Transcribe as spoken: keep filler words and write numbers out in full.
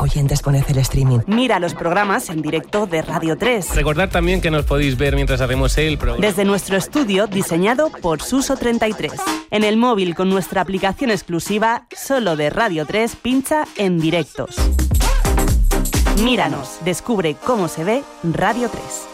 Oyentes, poned el streaming. Mira los programas en directo de Radio tres. Recordad también que nos podéis ver mientras hacemos el programa. Desde nuestro estudio diseñado por Suso treinta y tres. En el móvil con nuestra aplicación exclusiva solo de Radio tres, pincha en directos. Míranos, descubre cómo se ve Radio tres.